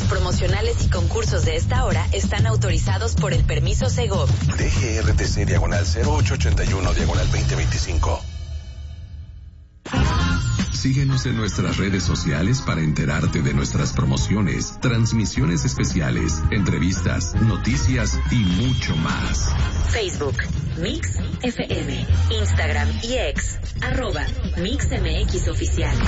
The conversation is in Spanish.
promocionales y concursos de esta hora están autorizados por el permiso Segov. DGRTC /0881/2025. Síguenos en nuestras redes sociales para enterarte de nuestras promociones, transmisiones especiales, entrevistas, noticias y mucho más. Facebook, Mix FM, Instagram y X, @MixMX Oficial.